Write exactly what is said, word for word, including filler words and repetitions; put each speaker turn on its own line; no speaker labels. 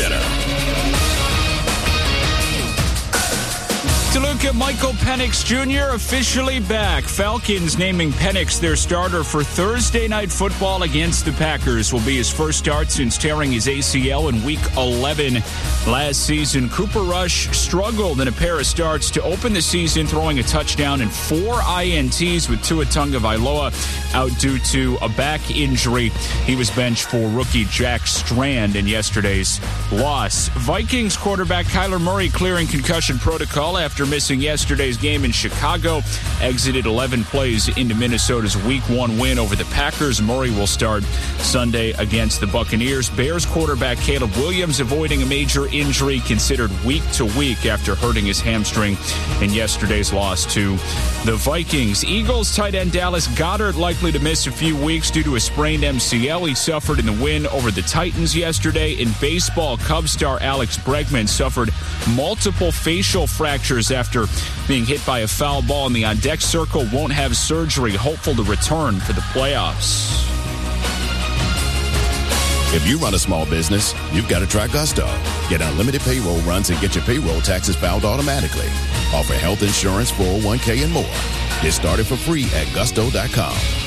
Center.
To look at Michael Penix Junior officially back. Falcons naming Penix their starter for Thursday Night Football against the Packers. Will be his first start since tearing his A C L in Week eleven last season. Cooper Rush struggled in a pair of starts to open the season, throwing a touchdown and four I N Ts, with Tua Tagovailoa out due to a back injury. He was benched for rookie Jack Strand in yesterday's loss. Vikings quarterback Kyler Murray clearing concussion protocol after missing yesterday's game in Chicago. Exited eleven plays into Minnesota's Week one win over the Packers. Murray will start Sunday against the Buccaneers. Bears quarterback Caleb Williams avoiding a major injury, considered week to week after hurting his hamstring in yesterday's loss to the Vikings. Eagles tight end Dallas Goedert likely to miss a few weeks due to a sprained M C L. He suffered in the win over the Titans yesterday. In baseball, Cubs star Alex Bregman suffered multiple facial fractures after being hit by a foul ball in the on-deck circle. Won't have surgery. Hopeful to return for the playoffs.
If you run a small business, you've got to try Gusto. Get unlimited payroll runs and get your payroll taxes filed automatically. Offer health insurance, four oh one k, and more. Get started for free at gusto dot com.